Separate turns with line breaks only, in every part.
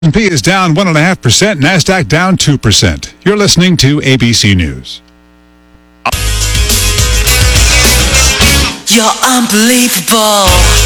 S&P is down 1.5%, NASDAQ down 2%. You're listening to ABC News.
You're unbelievable.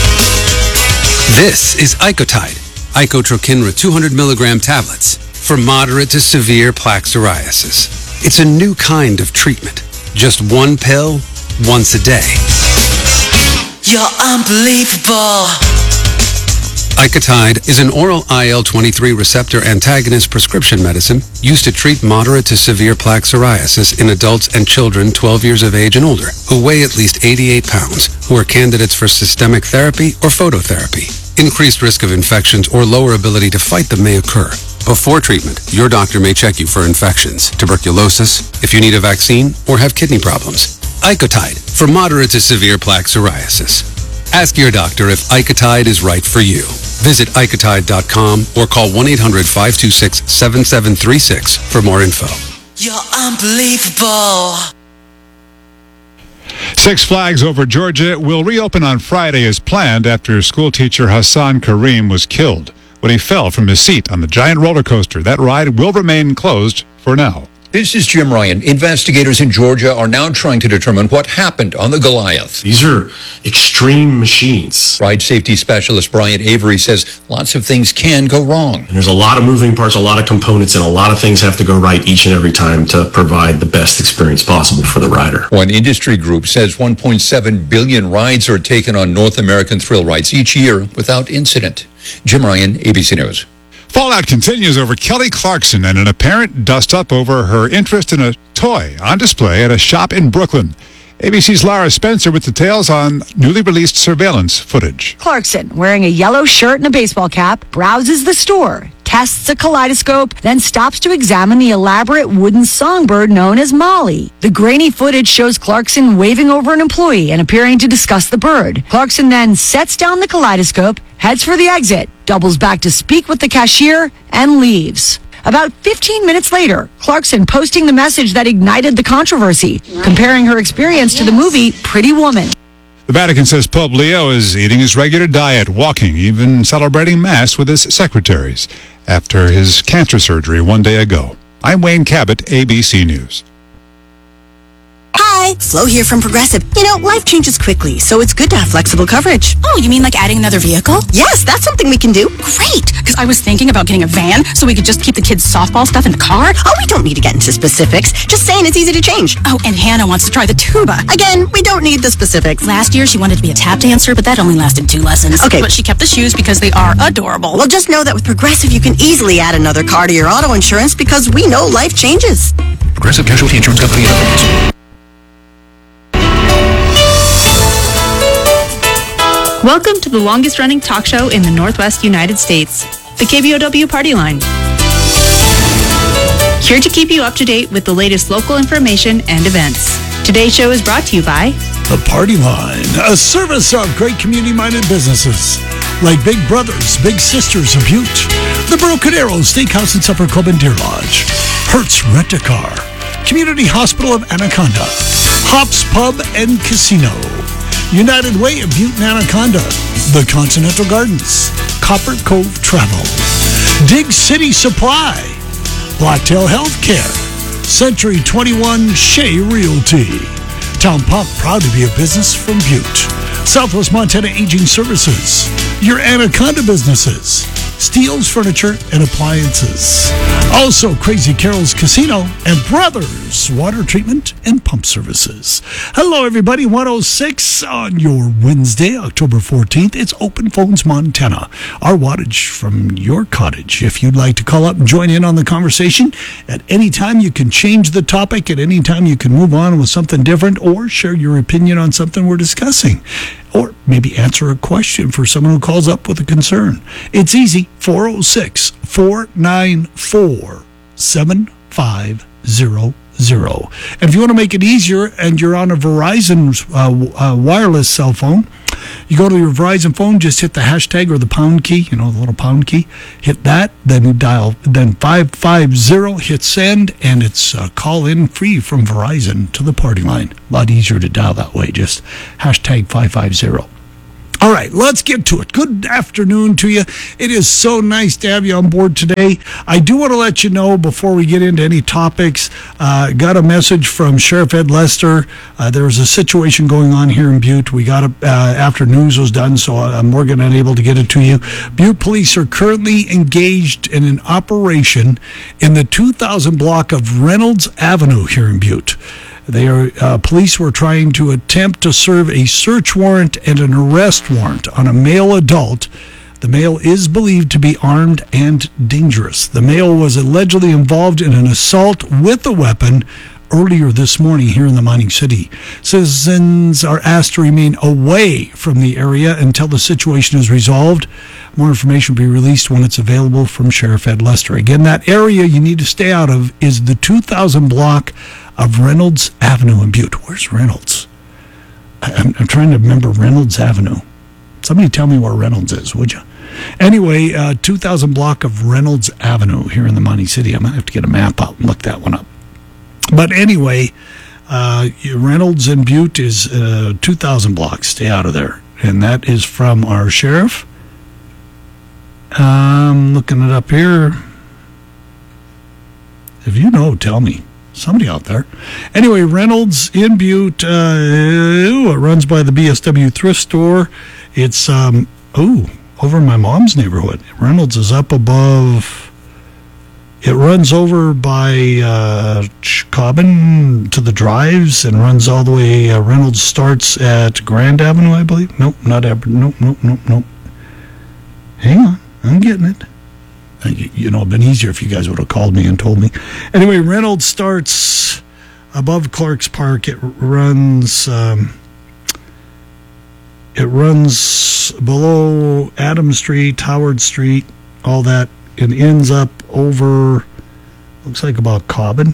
This is Icotide, Icotrokinra 200 milligram tablets for moderate to severe plaque psoriasis. It's a new kind of treatment. Just one pill, once a day.
You're unbelievable.
Icotide is an oral IL-23 receptor antagonist prescription medicine used to treat moderate to severe plaque psoriasis in adults and children 12 years of age and older who weigh at least 88 pounds, who are candidates for systemic therapy or phototherapy. Increased risk of infections or lower ability to fight them may occur. Before treatment, your doctor may check you for infections, tuberculosis, if you need a vaccine, or have kidney problems. Icotide for moderate to severe plaque psoriasis. Ask your doctor if Icotide is right for you. Visit Icotide.com or call 1-800-526-7736 for more info.
You're unbelievable.
Six Flags Over Georgia will reopen on Friday as planned after schoolteacher Hassan Kareem was killed when he fell from his seat on the giant roller coaster. That ride will remain closed for now.
This is Jim Ryan. Investigators in Georgia are now trying to determine what happened on the Goliath.
These are extreme machines.
Ride safety specialist Bryant Avery says lots of things can go wrong.
And there's a lot of moving parts, a lot of components, and a lot of things have to go right each and every time to provide the best experience possible for the rider.
One industry group says 1.7 billion rides are taken on North American thrill rides each year without incident. Jim Ryan, ABC News.
Fallout continues over Kelly Clarkson and an apparent dust-up over her interest in a toy on display at a shop in Brooklyn. ABC's Lara Spencer with details on newly released surveillance footage.
Clarkson, wearing a yellow shirt and a baseball cap, browses the store, tests a kaleidoscope, then stops to examine the elaborate wooden songbird known as Molly. The grainy footage shows Clarkson waving over an employee and appearing to discuss the bird. Clarkson then sets down the kaleidoscope, heads for the exit, doubles back to speak with the cashier, and leaves. About 15 minutes later, Clarkson posting the message that ignited the controversy, comparing her experience to the movie Pretty Woman.
The Vatican says Pope Leo is eating his regular diet, walking, even celebrating Mass with his secretaries after his cancer surgery one day ago. I'm Wayne Cabot, ABC News.
Hi, Flo here from Progressive. You know, life changes quickly, so it's good to have flexible coverage.
Oh, you mean like adding another vehicle?
Yes, that's something we can do.
Great, because I was thinking about getting a van so we could just keep the kids' softball stuff in the car.
Oh, we don't need to get into specifics. Just saying it's easy to change.
Oh, and Hannah wants to try the tuba.
Again, we don't need the specifics.
Last year, she wanted to be a tap dancer, but that only lasted 2 lessons.
Okay.
But she kept the shoes because they are adorable.
Well, just know that with Progressive, you can easily add another car to your auto insurance because we know life changes.
Progressive Casualty Insurance Company and affiliates.
Welcome to the longest-running talk show in the Northwest United States, the KBOW Party Line. Here to keep you up to date with the latest local information and events. Today's show is brought to you by
The Party Line, a service of great community-minded businesses like Big Brothers, Big Sisters of Butte, the Broken Arrow Steakhouse and Supper Club in Deer Lodge, Hertz Rent-A-Car, Community Hospital of Anaconda, Hops Pub and Casino, United Way of Butte and Anaconda, The Continental Gardens, Copper Cove Travel, Dig City Supply, Blacktail Healthcare, Century 21 Shea Realty, Town Pump, proud to be a business from Butte, Southwest Montana Aging Services, your Anaconda businesses, Steele's Furniture and Appliances. Also, Crazy Carol's Casino and Brothers Water Treatment and Pump Services. Hello, everybody. 106 on your Wednesday, October 14th. It's Open Phones Montana, our wattage from your cottage. If you'd like to call up and join in on the conversation, at any time you can change the topic. At any time you can move on with something different or share your opinion on something we're discussing. Or maybe answer a question for someone who calls up with a concern. It's easy, 406-494-7500. And if you want to make it easier and you're on a Verizon wireless cell phone, you go to your Verizon phone, just hit the hashtag or the pound key, the little pound key, hit that, then dial, then 550, hit send, and it's a call in free from Verizon to the Party Line. A lot easier to dial that way, just hashtag 550. All right, let's get to it. Good afternoon to you. It is so nice to have you on board today. I do want to let you know before we get into any topics, got a message from Sheriff Ed Lester. There was a situation going on here in Butte. We got it after news was done, so we're going to be able to get it to you. Butte police are currently engaged in an operation in the 2000 block of Reynolds Avenue here in Butte. Police were trying to attempt to serve a search warrant and an arrest warrant on a male adult. The male is believed to be armed and dangerous. The male was allegedly involved in an assault with a weapon earlier this morning here in the mining city. Citizens are asked to remain away from the area until the situation is resolved. More information will be released when it's available from Sheriff Ed Lester. Again, that area you need to stay out of is the 2000 block of Reynolds Avenue in Butte. Where's Reynolds? I'm trying to remember Reynolds Avenue. Somebody tell me where Reynolds is, would you? Anyway, 2000 block of Reynolds Avenue here in the mining city. I might have to get a map out and look that one up. But anyway, Reynolds in Butte is 2000 blocks. Stay out of there. And that is from our sheriff. I'm looking it up here. If you know, tell me. Somebody out there. Anyway, Reynolds in Butte. It runs by the BSW thrift store. It's over in my mom's neighborhood. Reynolds is up above. It runs over by Cobbin to the drives and runs all the way. Reynolds starts at Grand Avenue, I believe. Nope, not Avenue. Nope. Hang on, I'm getting it. You know, it'd been easier if you guys would have called me and told me. Anyway, Reynolds starts above Clark's Park. It runs below Adams Street, Howard Street, all that. It ends up over, looks like about Cobbin.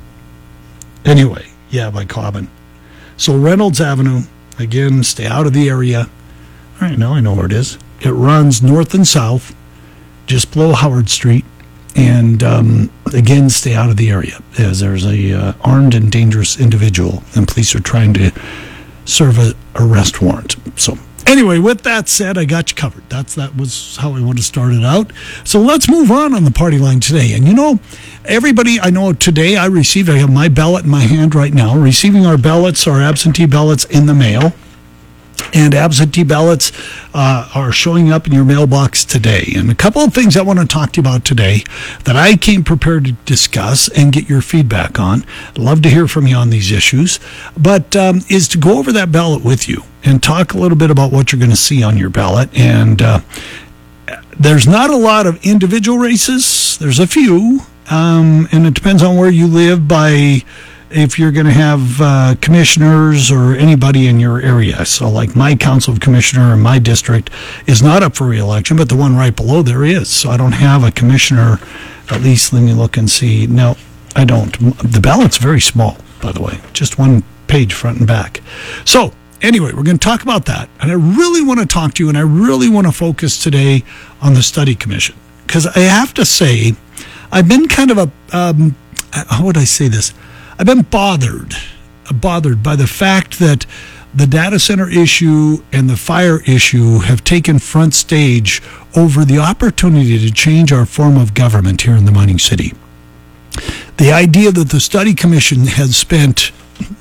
Anyway, yeah, by Cobbin. So Reynolds Avenue, again, stay out of the area. All right, now I know where it is. It runs north and south, just below Howard Street, and again, stay out of the area, as there's a armed and dangerous individual, and police are trying to serve an arrest warrant. So anyway, with that said, I got you covered. That was how I want to start it out. So let's move on the party line today. And you know, everybody, I know today I have my ballot in my hand right now, receiving our ballots, our absentee ballots in the mail. And absentee ballots are showing up in your mailbox today. And a couple of things I want to talk to you about today that I came prepared to discuss and get your feedback on. I'd love to hear from you on these issues. But is to go over that ballot with you and talk a little bit about what you're going to see on your ballot. And there's not a lot of individual races. There's a few. And it depends on where you live by if you're going to have commissioners or anybody in your area. So like my council of commissioner in my district is not up for re-election, but the one right below there is. So I don't have a commissioner. At least let me look and see. No, I don't. The ballot's very small, by the way. Just one page front and back. So anyway, we're going to talk about that. And I really want to talk to you, and I really want to focus today on the study commission. Because I have to say, I've been kind of a, how would I say this? I've been bothered by the fact that the data center issue and the fire issue have taken front stage over the opportunity to change our form of government here in the mining city. The idea that the study commission has spent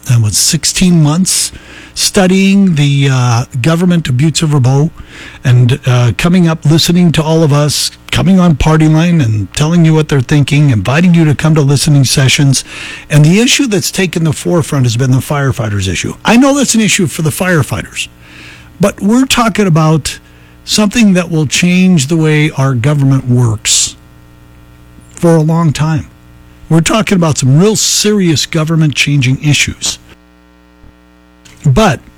16 months studying the government of Butte Silver Bow and coming up, listening to all of us, coming on Party Line and telling you what they're thinking, inviting you to come to listening sessions. And the issue that's taken the forefront has been the firefighters issue. I know that's an issue for the firefighters, but we're talking about something that will change the way our government works for a long time. We're talking about some real serious government changing issues. But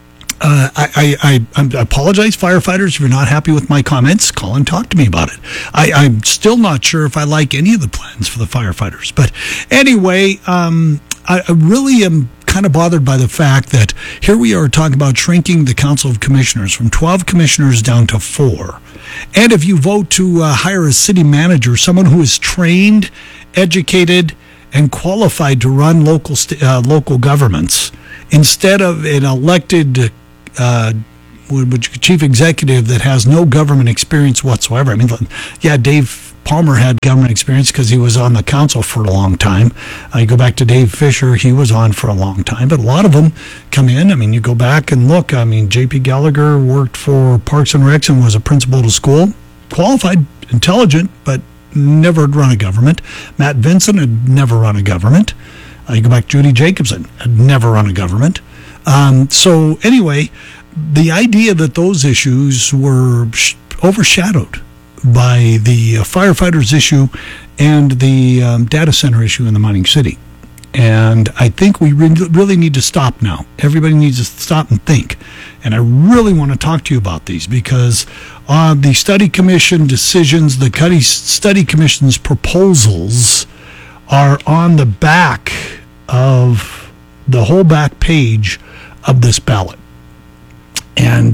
I apologize, firefighters, if you're not happy with my comments. Call and talk to me about it. I'm still not sure if I like any of the plans for the firefighters. But anyway, I really am kind of bothered by the fact that here we are talking about shrinking the Council of Commissioners from 12 commissioners down to 4. And if you vote to hire a city manager, someone who is trained, educated, and qualified to run local governments, instead of an elected chief executive that has no government experience whatsoever. I mean, yeah, Dave Palmer had government experience because he was on the council for a long time. You go back to Dave Fisher, he was on for a long time. But a lot of them come in. I mean, you go back and look. I mean, J.P. Gallagher worked for Parks and Recs and was a principal to school. Qualified, intelligent, but never had run a government. Matt Vincent had never run a government. You go back to Judy Jacobson, had never run a government. So anyway, the idea that those issues were overshadowed by the firefighters issue and the data center issue in the mining city. And I think we really need to stop now. Everybody needs to stop and think. And I really want to talk to you about these because the study commission decisions, the study commission's proposals are on the back of the whole back page of this ballot. And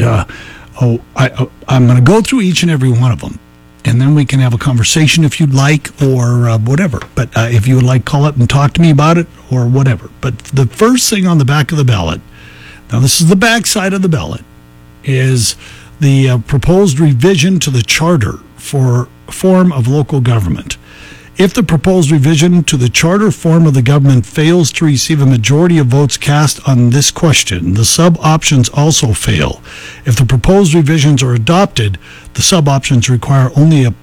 I'm going to go through each and every one of them. And then we can have a conversation if you'd like or whatever. But if you would like, call up and talk to me about it or whatever. But the first thing on the back of the ballot, now this is the back side of the ballot, is the proposed revision to the charter for form of local government. If the proposed revision to the charter form of the government fails to receive a majority of votes cast on this question, the sub-options also fail. If the proposed revisions are adopted, the sub-options require only a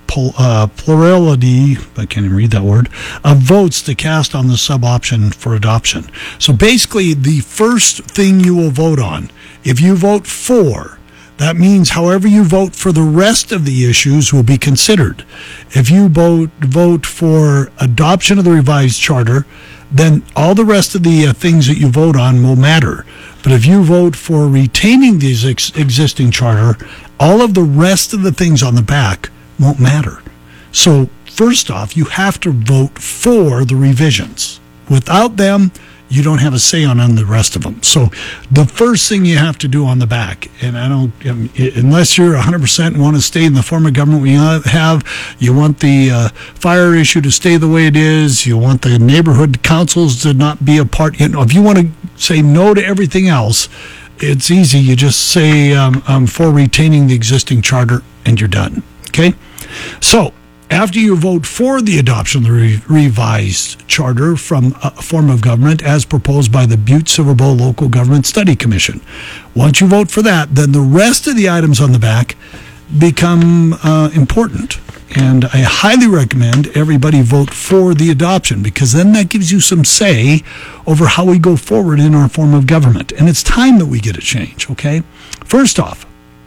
plurality, I can't even read that word, of votes to cast on the sub-option for adoption. So basically, the first thing you will vote on, if you vote for, that means however you vote for the rest of the issues will be considered. If you vote for adoption of the revised charter, then all the rest of the things that you vote on will matter. But if you vote for retaining the existing charter, all of the rest of the things on the back won't matter. So first off, you have to vote for the revisions. Without them, you don't have a say on the rest of them. So the first thing you have to do on the back, and unless you're 100% and want to stay in the form of government we have, you want the fire issue to stay the way it is, you want the neighborhood councils to not be a part. If you want to say no to everything else, it's easy. You just say for retaining the existing charter and you're done. Okay? So after you vote for the adoption of the revised charter from a form of government as proposed by the Butte Silver Bowl Local Government Study Commission, once you vote for that, then the rest of the items on the back become important. And I highly recommend everybody vote for the adoption because then that gives you some say over how we go forward in our form of government. And it's time that we get a change, okay? First off,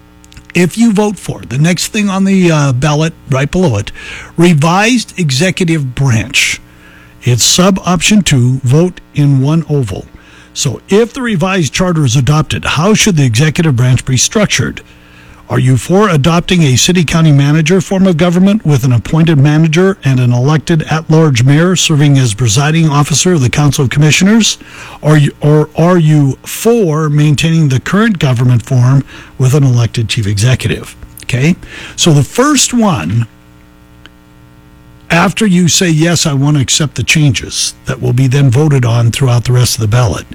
if you vote for the next thing on the ballot right below it, revised executive branch, it's sub-option 2, vote in one oval. So if the revised charter is adopted, how should the executive branch be structured? Are you for adopting a city-county manager form of government with an appointed manager and an elected at-large mayor serving as presiding officer of the Council of Commissioners? Or are you for maintaining the current government form with an elected chief executive? Okay? So the first one, after you say, yes, I want to accept the changes that will be then voted on throughout the rest of the ballot,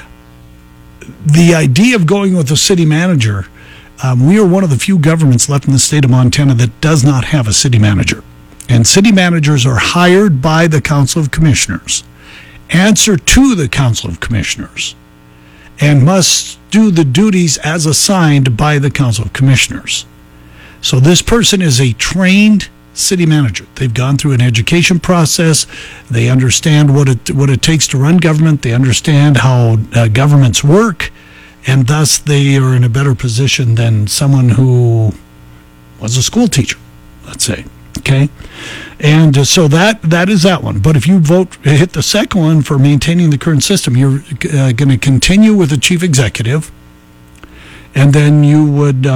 the idea of going with a city manager, we are one of the few governments left in the state of Montana that does not have a city manager. And city managers are hired by the Council of Commissioners, answer to the Council of Commissioners, and must do the duties as assigned by the Council of Commissioners. So this person is a trained city manager. They've gone through an education process. They understand what it takes to run government. They understand how governments work. And thus, they are in a better position than someone who was a school teacher, let's say. Okay? And so that is that one. But if you hit the second one for maintaining the current system, you're going to continue with the chief executive, and then you would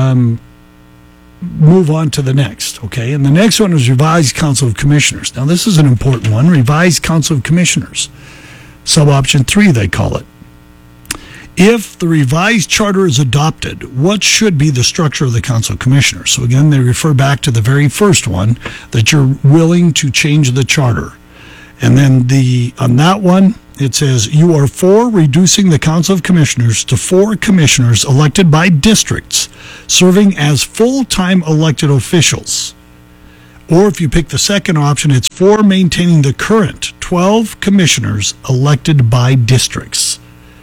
move on to the next. Okay? And the next one is revised Council of Commissioners. Now, this is an important one. Revised Council of Commissioners. Sub-option 3, they call it. If the revised charter is adopted, what should be the structure of the Council of Commissioners? So again, they refer back to the very first one, that you're willing to change the charter. And then on that one, it says, you are for reducing the Council of Commissioners to 4 commissioners elected by districts serving as full-time elected officials. Or if you pick the second option, it's 4, maintaining the current 12 commissioners elected by districts.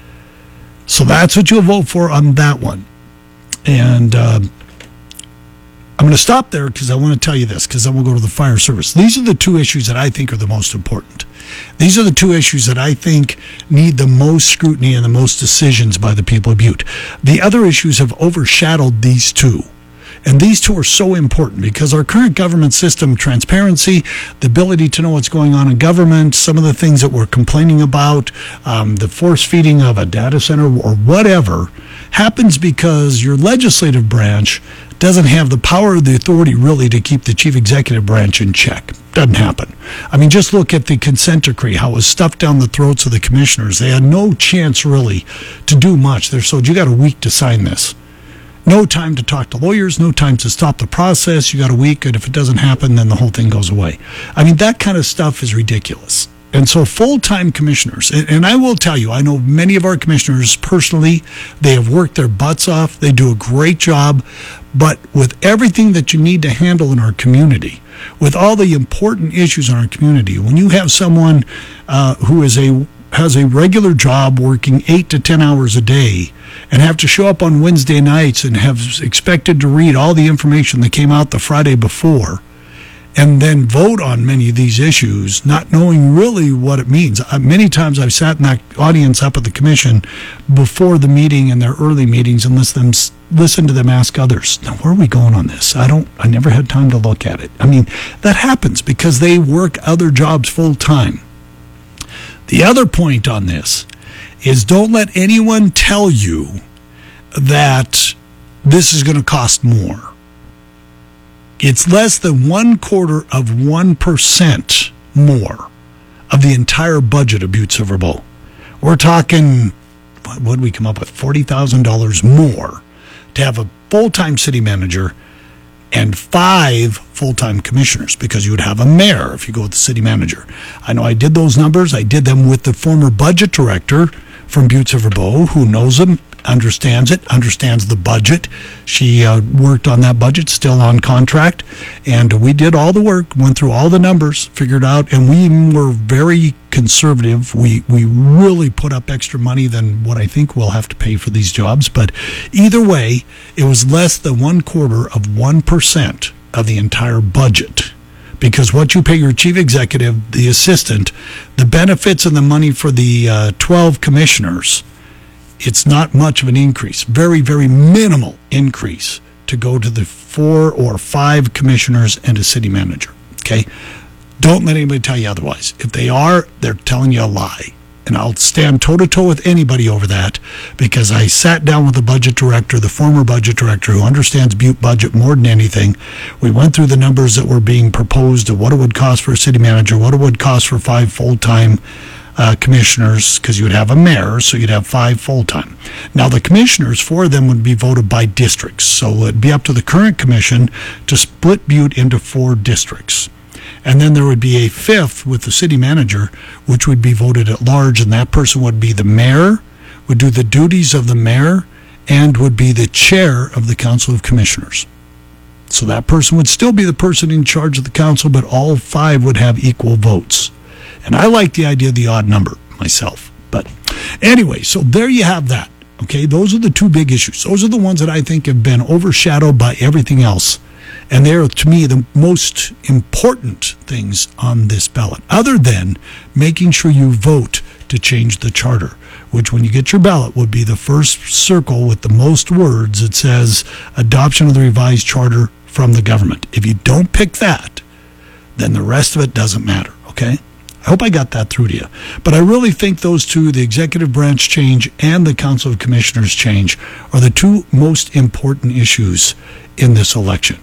So that's what you'll vote for on that one. And I'm going to stop there because I want to tell you this, because then we'll go to the fire service. These are the two issues that I think are the most important. These are the two issues that I think need the most scrutiny and the most decisions by the people of Butte. The other issues have overshadowed these two. And these two are so important because our current government system, transparency, the ability to know what's going on in government, some of the things that we're complaining about, the force feeding of a data center or whatever, happens because your legislative branch doesn't have the power or the authority really to keep the chief executive branch in check. Doesn't happen. I mean, just look at the consent decree, how it was stuffed down the throats of the commissioners. They had no chance really to do much. They're told, you got a week to sign this. No time to talk to lawyers, no time to stop the process. You got a week, and if it doesn't happen, then the whole thing goes away. I mean, that kind of stuff is ridiculous. And so full-time commissioners, and I will tell you, I know many of our commissioners personally, they have worked their butts off. They do a great job. But with everything that you need to handle in our community, with all the important issues in our community, when you have someone who has a regular job working 8 to 10 hours a day and have to show up on Wednesday nights and have expected to read all the information that came out the Friday before and then vote on many of these issues, not knowing really what it means. Many times I've sat in that audience up at the commission before the meeting and their early meetings and listen to them ask others, now, where are we going on this? I never had time to look at it. I mean, that happens because they work other jobs full time. The other point on this is don't let anyone tell you that this is going to cost more. It's less than 0.25% more of the entire budget of Butte Silver Bow. We're talking, what did we come up with? $40,000 more to have a full-time city manager and 5 full-time commissioners, because you would have a mayor if you go with the city manager. I know I did those numbers. I did them with the former budget director from Butte Silver Bow, who knows them, understands it, understands the budget. She worked on that budget, still on contract, and we did all the work, went through all the numbers, figured out, and we were very conservative. We really put up extra money than what I think we'll have to pay for these jobs, but either way, it was less than 0.25% of the entire budget. Because what you pay your chief executive, the assistant, the benefits and the money for the 12 commissioners, it's not much of an increase. Very, very minimal increase to go to the 4 or 5 commissioners and a city manager. Okay? Don't let anybody tell you otherwise. If they are, they're telling you a lie. And I'll stand toe-to-toe with anybody over that, because I sat down with the budget director, the former budget director, who understands Butte budget more than anything. We went through the numbers that were being proposed of what it would cost for a city manager, what it would cost for 5 full-time commissioners, because you would have a mayor, so you'd have 5 full-time. Now, the commissioners, 4 of them would be voted by districts, so it'd be up to the current commission to split Butte into 4 districts. And then there would be a 5th with the city manager, which would be voted at large, and that person would be the mayor, would do the duties of the mayor, and would be the chair of the Council of Commissioners. So that person would still be the person in charge of the council, but all 5 would have equal votes. And I like the idea of the odd number myself. But anyway, so there you have that. Okay, those are the 2 big issues. Those are the ones that I think have been overshadowed by everything else. And they're, to me, the most important things on this ballot, other than making sure you vote to change the charter, which when you get your ballot would be the first circle with the most words. It says adoption of the revised charter from the government. If you don't pick that, then the rest of it doesn't matter, okay? I hope I got that through to you. But I really think those 2, the executive branch change and the Council of Commissioners change, are the 2 most important issues in this election.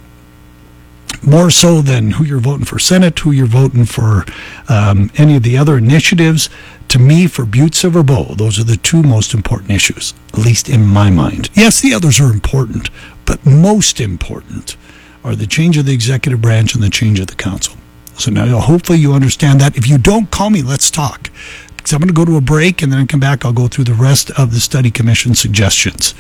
More so than who you're voting for Senate, who you're voting for any of the other initiatives. To me, for Butte Silver Bow, those are the 2 most important issues, at least in my mind. Yes, the others are important, but most important are the change of the executive branch and the change of the council. So now hopefully you understand that. If you don't, call me, let's talk. Because I'm going to go to a break, and then I come back, I'll go through the rest of the study commission suggestions.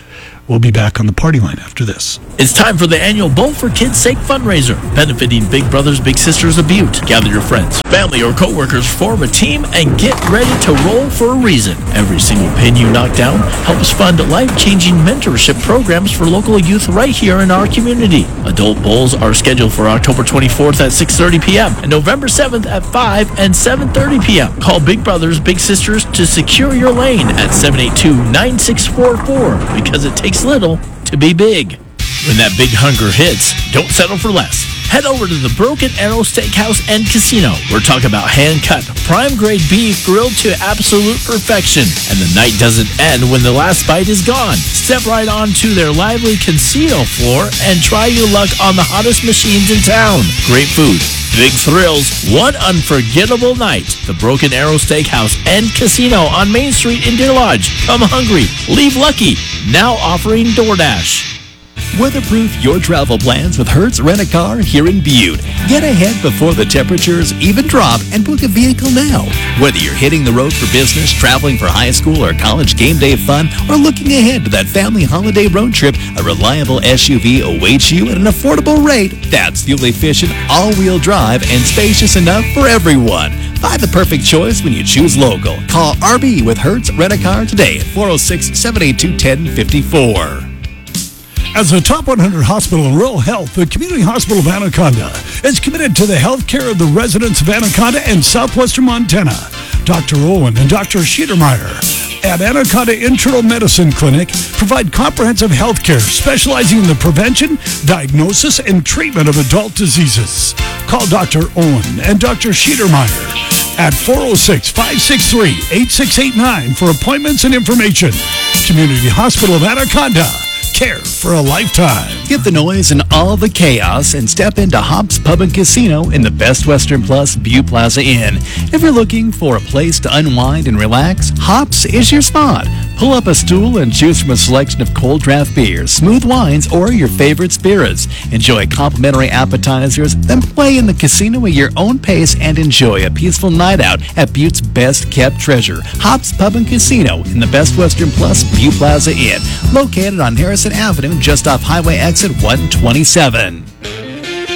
We'll be back on the party line after this.
It's time for the annual Bowl for Kids' Sake fundraiser, benefiting Big Brothers Big Sisters of Butte. Gather your friends, family, or coworkers, form a team, and get ready to roll for a reason. Every single pin you knock down helps fund life-changing mentorship programs for local youth right here in our community. Adult bowls are scheduled for October 24th at 6:30 p.m. and November 7th at 5 and 7:30 p.m. Call Big Brothers Big Sisters to secure your lane at 782-9644 because it takes little to be big. When that big hunger hits, don't settle for less. Head over to the Broken Arrow Steakhouse and Casino. We're talking about hand-cut, prime-grade beef grilled to absolute perfection. And the night doesn't end when the last bite is gone. Step right onto their lively casino floor and try your luck on the hottest machines in town. Great food, big thrills, one unforgettable night. The Broken Arrow Steakhouse and Casino on Main Street in Deer Lodge. Come hungry, leave lucky. Now offering DoorDash.
Weatherproof your travel plans with Hertz Rent-A-Car here in Butte. Get ahead before the temperatures even drop and book a vehicle now. Whether you're hitting the road for business, traveling for high school or college game day fun, or looking ahead to that family holiday road trip, a reliable SUV awaits you at an affordable rate that's fuel-efficient, all-wheel drive, and spacious enough for everyone. Find the perfect choice when you choose local. Call RB with Hertz Rent-A-Car today at 406-782-1054.
As a top 100 hospital in rural health, the Community Hospital of Anaconda is committed to the health care of the residents of Anaconda and southwestern Montana. Dr. Owen and Dr. Schiedermeyer at Anaconda Internal Medicine Clinic provide comprehensive health care specializing in the prevention, diagnosis, and treatment of adult diseases. Call Dr. Owen and Dr. Schiedermeyer at 406-563-8689 for appointments and information. Community Hospital of Anaconda. Care for a lifetime.
Get the noise and all the chaos and step into Hops Pub and Casino in the Best Western Plus Butte Plaza Inn. If you're looking for a place to unwind and relax, Hops is your spot. Pull up a stool and choose from a selection of cold draft beers, smooth wines, or your favorite spirits. Enjoy complimentary appetizers, then play in the casino at your own pace and enjoy a peaceful night out at Butte's best kept treasure, Hops Pub and Casino in the Best Western Plus Butte Plaza Inn, located on Harrison Avenue just off Highway Exit 127.